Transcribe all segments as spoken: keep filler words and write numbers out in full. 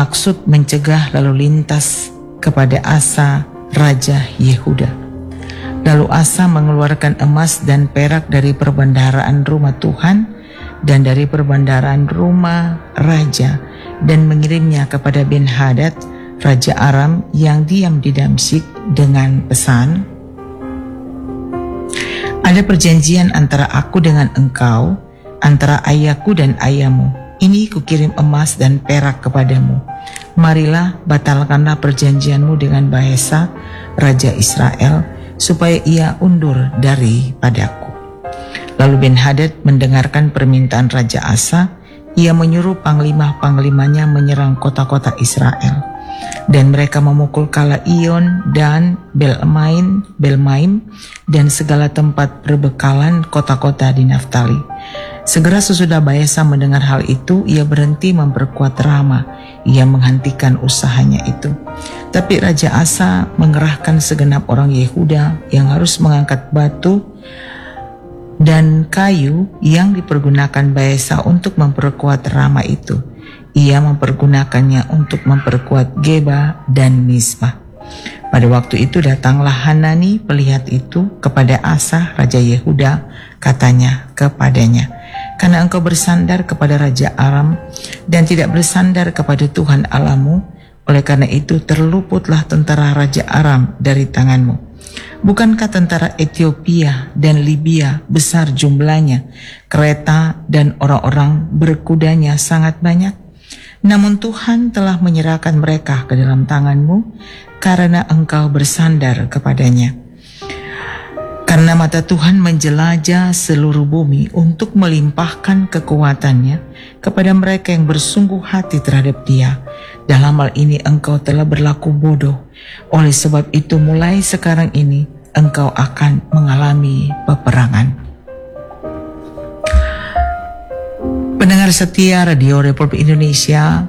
bermaksud mencegah lalu lintas kepada Asa, Raja Yehuda. Lalu Asa mengeluarkan emas dan perak dari perbendaharaan rumah Tuhan dan dari perbendaharaan rumah raja dan mengirimnya kepada Ben-Hadad, Raja Aram yang diam di Damsyik dengan pesan, ada perjanjian antara aku dengan engkau, antara ayahku dan ayahmu. Ini kukirim emas dan perak kepadamu. Marilah batalkanlah perjanjianmu dengan Baesa, Raja Israel, supaya ia undur daripadaku. Lalu Ben-Hadad mendengarkan permintaan Raja Asa. Ia menyuruh panglima-panglimanya menyerang kota-kota Israel. Dan mereka memukul Kala Iyon dan Belmaim, Belmaim dan segala tempat perbekalan kota-kota di Naftali. Segera sesudah Baesa mendengar hal itu, ia berhenti memperkuat Rama. Ia menghentikan usahanya itu. Tapi Raja Asa mengerahkan segenap orang Yehuda yang harus mengangkat batu dan kayu yang dipergunakan Baesa untuk memperkuat Rama itu. Ia mempergunakannya untuk memperkuat Geba dan Mispa. Pada waktu itu datanglah Hanani pelihat itu kepada Asa, Raja Yehuda, katanya kepadanya, karena engkau bersandar kepada Raja Aram dan tidak bersandar kepada Tuhan Allahmu, oleh karena itu terluputlah tentara Raja Aram dari tanganmu. Bukankah tentara Ethiopia dan Libya besar jumlahnya, kereta dan orang-orang berkudanya sangat banyak? Namun Tuhan telah menyerahkan mereka ke dalam tanganmu karena engkau bersandar kepadanya. Karena mata Tuhan menjelajah seluruh bumi untuk melimpahkan kekuatannya kepada mereka yang bersungguh hati terhadap Dia. Dalam hal ini engkau telah berlaku bodoh. Oleh sebab itu mulai sekarang ini engkau akan mengalami peperangan. Pendengar setia Radio Republik Indonesia,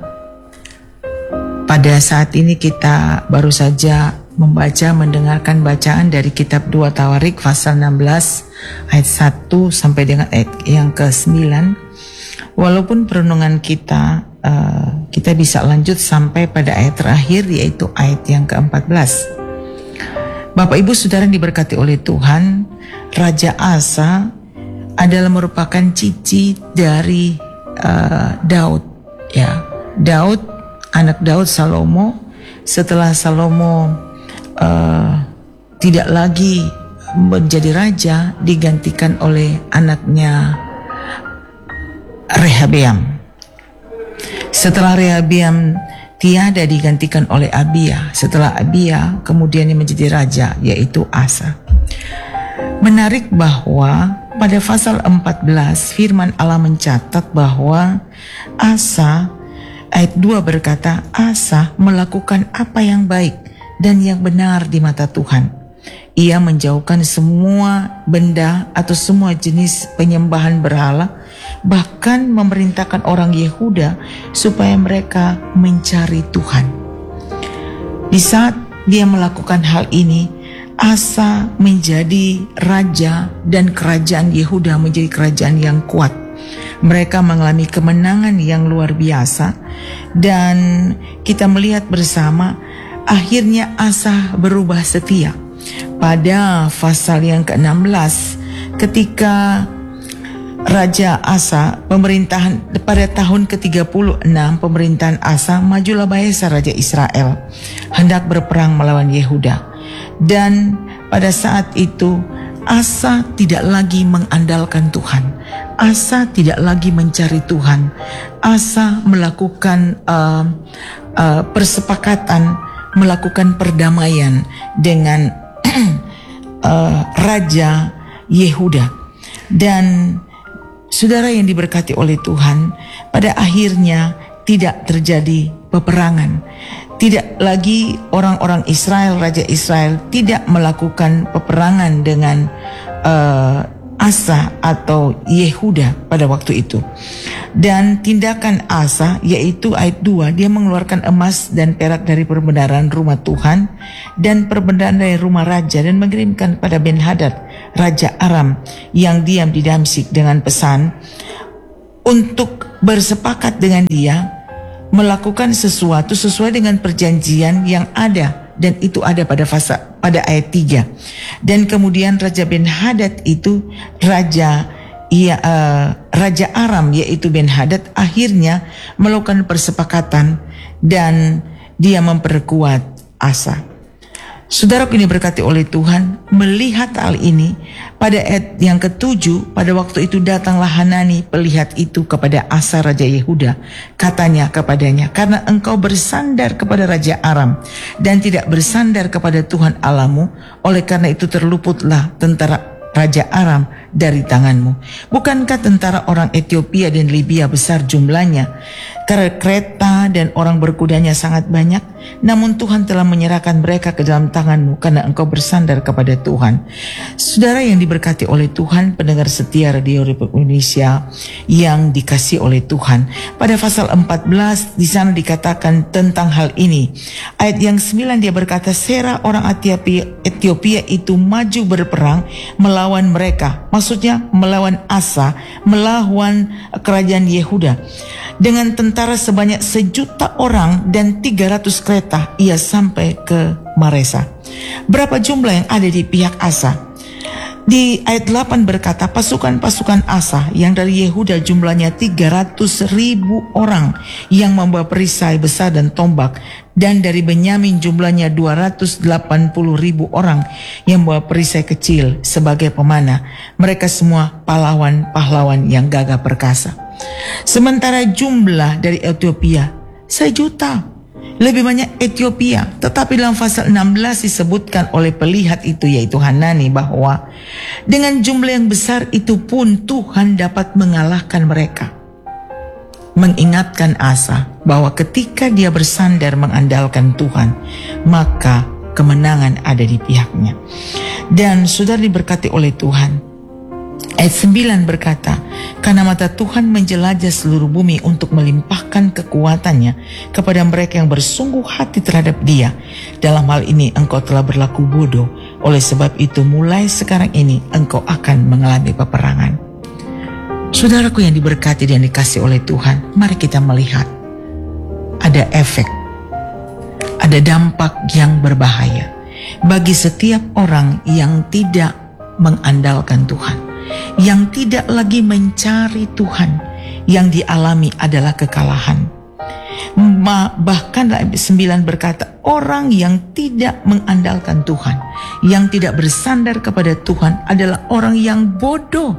pada saat ini kita baru saja membaca, mendengarkan bacaan dari kitab dua Tawarik pasal enam belas ayat satu sampai dengan ayat yang ke sembilan. Walaupun perenungan kita uh, kita bisa lanjut sampai pada ayat terakhir, yaitu ayat yang ke empat belas. Bapak Ibu Saudara yang diberkati oleh Tuhan, Raja Asa adalah merupakan cici dari uh, Daud, ya. Daud, anak Daud Salomo. Setelah Salomo uh, tidak lagi menjadi raja, digantikan oleh anaknya Rehabeam. Setelah Rehabeam tiada, digantikan oleh Abia. Setelah Abia kemudian yang menjadi raja, yaitu Asa. Menarik bahwa pada pasal empat belas firman Allah mencatat bahwa Asa, ayat dua berkata, Asa melakukan apa yang baik dan yang benar di mata Tuhan. Ia menjauhkan semua benda atau semua jenis penyembahan berhala, bahkan memerintahkan orang Yehuda supaya mereka mencari Tuhan. Di saat dia melakukan hal ini, Asa menjadi raja dan kerajaan Yehuda menjadi kerajaan yang kuat. Mereka mengalami kemenangan yang luar biasa, dan kita melihat bersama akhirnya Asa berubah setia. Pada pasal yang ke enam belas, ketika Raja Asa pemerintahan pada tahun ke tiga puluh enam pemerintahan Asa, majulah Baesa Raja Israel hendak berperang melawan Yehuda. Dan pada saat itu Asa tidak lagi mengandalkan Tuhan. Asa tidak lagi mencari Tuhan. Asa melakukan uh, uh, persepakatan, melakukan perdamaian dengan uh, Raja Yehuda. Dan saudara yang diberkati oleh Tuhan, pada akhirnya tidak terjadi peperangan. Tidak lagi orang-orang Israel, Raja Israel tidak melakukan peperangan dengan uh, Asa atau Yehuda pada waktu itu. Dan tindakan Asa, yaitu ayat dua, dia mengeluarkan emas dan perak dari perbendaharaan rumah Tuhan dan perbendaharaan dari rumah raja dan mengirimkan pada Ben-Hadad, Raja Aram yang diam di Damsyik dengan pesan untuk bersepakat dengan dia melakukan sesuatu sesuai dengan perjanjian yang ada, dan itu ada pada fasa pada ayat tiga. Dan kemudian Raja Ben-Hadad itu raja ia uh, Raja Aram, yaitu Ben-Hadad, akhirnya melakukan persepakatan dan dia memperkuat Asa. Saudaraku ini berkati oleh Tuhan, melihat hal ini pada ayat yang ketujuh, pada waktu itu datanglah Hanani pelihat itu kepada Asa Raja Yehuda, katanya kepadanya, karena engkau bersandar kepada Raja Aram dan tidak bersandar kepada Tuhan Allahmu, oleh karena itu terluputlah tentara Raja Aram dari tanganmu. Bukankah tentara orang Ethiopia dan Libya besar jumlahnya, karena kereta dan orang berkudanya sangat banyak? Namun Tuhan telah menyerahkan mereka ke dalam tanganmu karena engkau bersandar kepada Tuhan. Saudara yang diberkati oleh Tuhan, pendengar setia Radio Republik Indonesia yang dikasihi oleh Tuhan, pada pasal empat belas di sana dikatakan tentang hal ini. Ayat yang sembilan dia berkata, Sera orang Ethiopia, Ethiopia itu maju berperang melawan mereka. Maksudnya melawan Asa, melawan kerajaan Yehuda. Dengan tentara sebanyak sejuta orang dan tiga ratus kereta, ia sampai ke Maresa. Berapa jumlah yang ada di pihak Asa? Di ayat delapan berkata, pasukan-pasukan Asa yang dari Yehuda jumlahnya tiga ratus ribu orang yang membawa perisai besar dan tombak, dan dari Benyamin jumlahnya dua ratus delapan puluh ribu orang yang membawa perisai kecil sebagai pemanah. Mereka semua pahlawan-pahlawan yang gagah perkasa. Sementara jumlah dari Ethiopia sejuta, lebih banyak Ethiopia. Tetapi dalam pasal enam belas disebutkan oleh pelihat itu, yaitu Hanani, bahwa dengan jumlah yang besar itu pun Tuhan dapat mengalahkan mereka. Mengingatkan Asa bahwa ketika dia bersandar mengandalkan Tuhan, maka kemenangan ada di pihaknya. Dan saudara diberkati oleh Tuhan, ayat sembilan berkata, karena mata Tuhan menjelajah seluruh bumi untuk melimpahkan kekuatannya kepada mereka yang bersungguh hati terhadap dia. Dalam hal ini engkau telah berlaku bodoh, oleh sebab itu mulai sekarang ini engkau akan mengalami peperangan. Saudaraku yang diberkati dan dikasih oleh Tuhan, mari kita melihat ada efek, ada dampak yang berbahaya bagi setiap orang yang tidak mengandalkan Tuhan, yang tidak lagi mencari Tuhan. Yang dialami adalah kekalahan. Bahkan ayat sembilan berkata, orang yang tidak mengandalkan Tuhan, yang tidak bersandar kepada Tuhan adalah orang yang bodoh.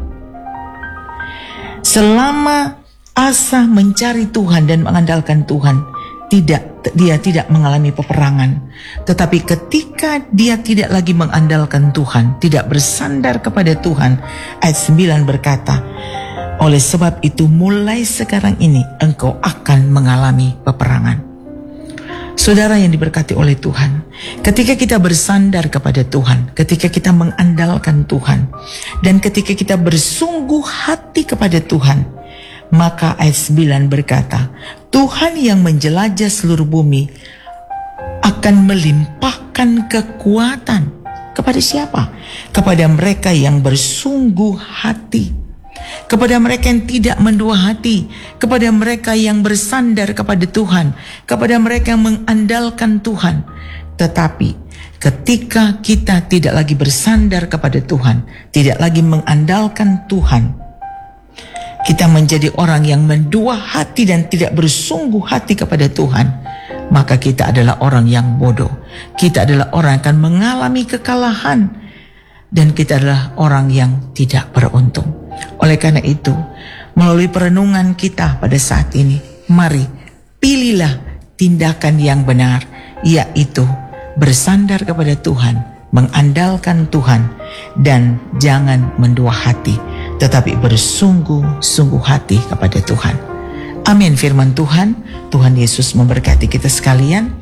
Selama Asa mencari Tuhan dan mengandalkan Tuhan, tidak dia tidak mengalami peperangan. Tetapi ketika dia tidak lagi mengandalkan Tuhan, tidak bersandar kepada Tuhan, ayat sembilan berkata, oleh sebab itu mulai sekarang ini engkau akan mengalami peperangan. Saudara yang diberkati oleh Tuhan, ketika kita bersandar kepada Tuhan, ketika kita mengandalkan Tuhan, dan ketika kita bersungguh hati kepada Tuhan, maka ayat sembilan berkata, Tuhan yang menjelajah seluruh bumi akan melimpahkan kekuatan kepada siapa? Kepada mereka yang bersungguh hati, kepada mereka yang tidak mendua hati, kepada mereka yang bersandar kepada Tuhan, kepada mereka yang mengandalkan Tuhan. Tetapi ketika kita tidak lagi bersandar kepada Tuhan, tidak lagi mengandalkan Tuhan, kita menjadi orang yang mendua hati dan tidak bersungguh hati kepada Tuhan, maka kita adalah orang yang bodoh. Kita adalah orang yang akan mengalami kekalahan, dan kita adalah orang yang tidak beruntung. Oleh karena itu, melalui perenungan kita pada saat ini, mari pilihlah tindakan yang benar, yaitu bersandar kepada Tuhan, mengandalkan Tuhan, dan jangan mendua hati, tetapi bersungguh-sungguh hati kepada Tuhan. Amin firman Tuhan. Tuhan Yesus memberkati kita sekalian.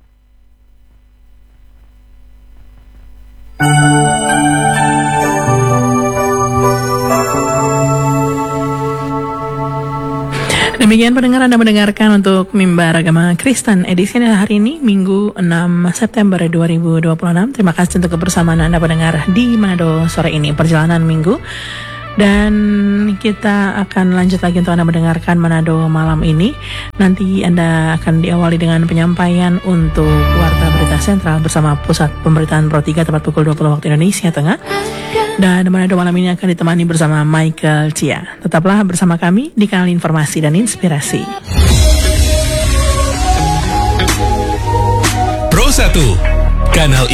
Demikian pendengar, Anda mendengarkan untuk Mimbar Agama Kristen edisi hari ini Minggu enam September dua ribu dua puluh enam. Terima kasih untuk kebersamaan Anda pendengar di Manado sore ini. Perjalanan minggu Dan kita akan lanjut lagi untuk Anda mendengarkan Manado malam ini. Nanti Anda akan diawali dengan penyampaian untuk Warta Berita Sentral bersama Pusat Pemberitaan Pro tiga tepat pukul dua puluh waktu Indonesia Tengah. Dan Manado malam ini akan ditemani bersama Michael Chia. Tetaplah bersama kami di kanal Informasi dan Inspirasi. Pro satu, kanal